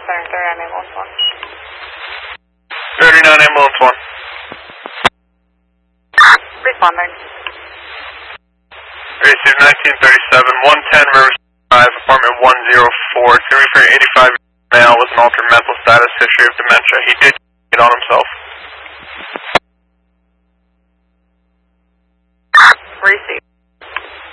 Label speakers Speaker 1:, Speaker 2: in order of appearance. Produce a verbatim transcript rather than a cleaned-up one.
Speaker 1: center, thirty-nine ambulance one.
Speaker 2: thirty-nine ambulance one.
Speaker 1: Responding.
Speaker 2: Receive nineteen thirty-seven, one ten Riverside Drive, apartment one oh four. Can we refer eighty-five male with an altered mental status, history of dementia. He did